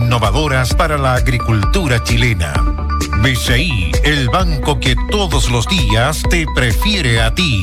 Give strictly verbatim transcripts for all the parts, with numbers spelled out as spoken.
innovadoras para la agricultura chilena. B C I, el banco que todos los días te prefiere a ti.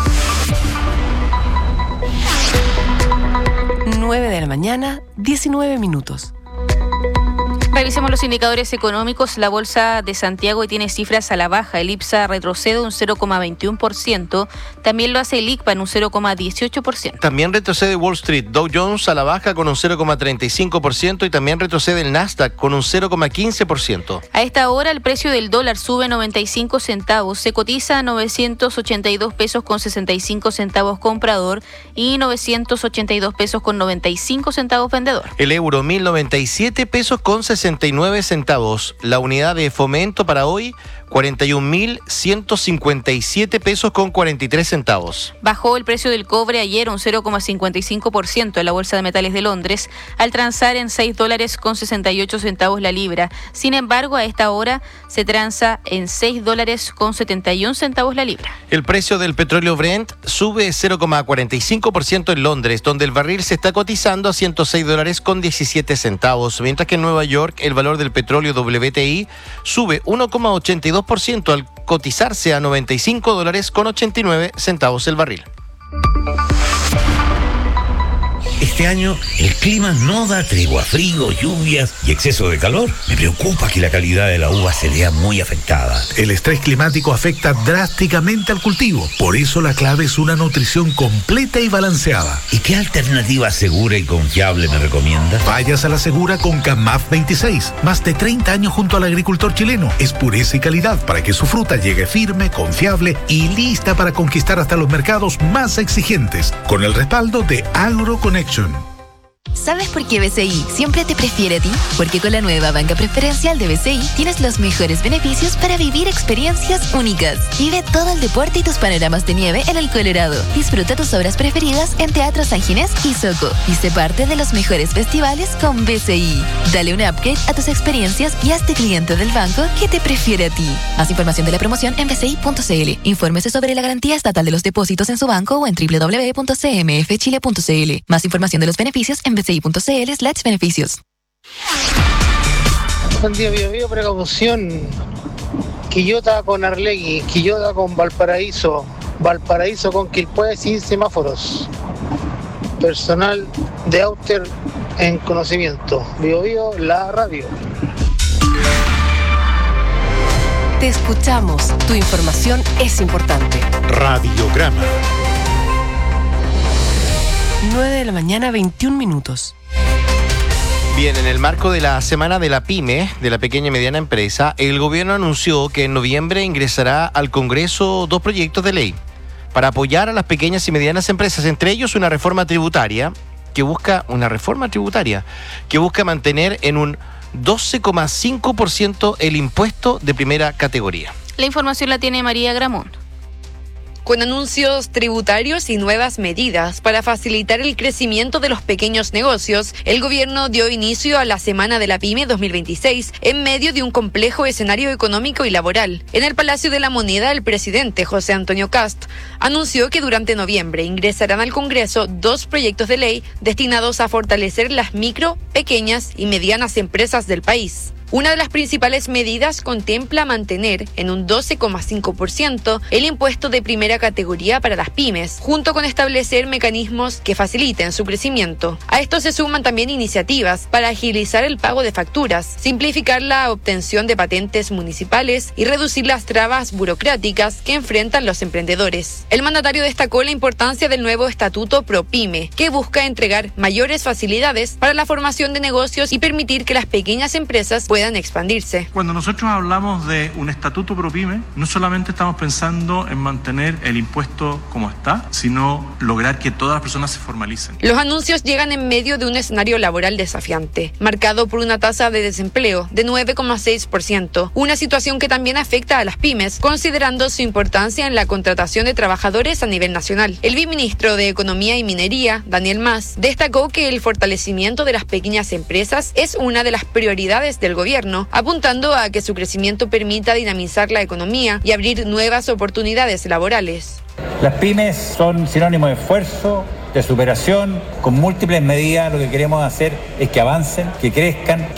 nueve de la mañana, diecinueve minutos. Revisemos los indicadores económicos. La Bolsa de Santiago tiene cifras a la baja. El IPSA retrocede un cero coma veintiuno por ciento. También lo hace el I C P A en un cero coma dieciocho por ciento. También retrocede Wall Street. Dow Jones a la baja con un cero coma treinta y cinco por ciento y también retrocede el Nasdaq con un cero coma quince por ciento. A esta hora el precio del dólar sube noventa y cinco centavos. Se cotiza a novecientos ochenta y dos pesos con sesenta y cinco centavos comprador y novecientos ochenta y dos pesos con noventa y cinco centavos vendedor. El euro mil noventa y siete pesos con sesenta y nueve centavos. La unidad de fomento para hoy cuarenta y un mil ciento cincuenta y siete pesos con cuarenta y tres centavos. Bajó el precio del cobre ayer un cero coma cincuenta y cinco por ciento en la Bolsa de Metales de Londres, al transar en seis dólares con sesenta y ocho centavos la libra. Sin embargo, a esta hora se transa en seis dólares con setenta y un centavos la libra. El precio del petróleo Brent sube cero coma cuarenta y cinco por ciento en Londres, donde el barril se está cotizando a ciento seis dólares con diecisiete centavos, mientras que en Nueva York el valor del petróleo W T I sube uno coma ochenta y dos por ciento al cotizarse a noventa y cinco dólares con ochenta y nueve centavos el barril. Este año el clima no da tregua, frío, lluvias y exceso de calor. Me preocupa que la calidad de la uva se vea muy afectada. El estrés climático afecta drásticamente al cultivo. Por eso la clave es una nutrición completa y balanceada. ¿Y qué alternativa segura y confiable me recomienda? Vayas a la segura con Camaf veintiséis. Más de treinta años junto al agricultor chileno. Es pureza y calidad para que su fruta llegue firme, confiable y lista para conquistar hasta los mercados más exigentes. Con el respaldo de AgroConnection. ¿Sabes por qué B C I siempre te prefiere a ti? Porque con la nueva banca preferencial de B C I tienes los mejores beneficios para vivir experiencias únicas. Vive todo el deporte y tus panoramas de nieve en el Colorado. Disfruta tus obras preferidas en Teatro San Ginés y Soco. Y sé parte de los mejores festivales con B C I. Dale un upgrade a tus experiencias y hazte cliente del banco que te prefiere a ti. Más información de la promoción en b c i punto c l. Infórmese sobre la garantía estatal de los depósitos en su banco o en w w w punto c m f chile punto c l. Más información de los beneficios en b c i punto c l slash beneficios. Buen día, Bio Bio, precaución. Quillota con Arlegui, Quillota con Valparaíso, Valparaíso con Quilpué sin semáforos. Personal de Outer en conocimiento. Bio Bio, la radio. Te escuchamos. Tu información es importante. Radiograma. nueve de la mañana, veintiún minutos. Bien, en el marco de la Semana de la PYME, de la pequeña y mediana empresa, el gobierno anunció que en noviembre ingresará al Congreso dos proyectos de ley para apoyar a las pequeñas y medianas empresas, entre ellos una reforma tributaria que busca una reforma tributaria que busca mantener en un doce coma cinco por ciento el impuesto de primera categoría. La información la tiene María Gramont. Con anuncios tributarios y nuevas medidas para facilitar el crecimiento de los pequeños negocios, el gobierno dio inicio a la Semana de la PYME dos mil veintiséis en medio de un complejo escenario económico y laboral. En el Palacio de la Moneda, el presidente José Antonio Kast anunció que durante noviembre ingresarán al Congreso dos proyectos de ley destinados a fortalecer las micro, pequeñas y medianas empresas del país. Una de las principales medidas contempla mantener en un doce coma cinco por ciento el impuesto de primera categoría para las pymes, junto con establecer mecanismos que faciliten su crecimiento. A esto se suman también iniciativas para agilizar el pago de facturas, simplificar la obtención de patentes municipales y reducir las trabas burocráticas que enfrentan los emprendedores. El mandatario destacó la importancia del nuevo Estatuto ProPyme, que busca entregar mayores facilidades para la formación de negocios y permitir que las pequeñas empresas puedan puedan expandirse. Cuando nosotros hablamos de un estatuto ProPyme, no solamente estamos pensando en mantener el impuesto como está, sino lograr que todas las personas se formalicen. Los anuncios llegan en medio de un escenario laboral desafiante, marcado por una tasa de desempleo de nueve coma seis por ciento, una situación que también afecta a las pymes, considerando su importancia en la contratación de trabajadores a nivel nacional. El viceministro de Economía y Minería, Daniel Mas, destacó que el fortalecimiento de las pequeñas empresas es una de las prioridades del gobierno, apuntando a que su crecimiento permita dinamizar la economía y abrir nuevas oportunidades laborales. Las pymes son sinónimo de esfuerzo, de superación. Con múltiples medidas lo que queremos hacer es que avancen, que crezcan,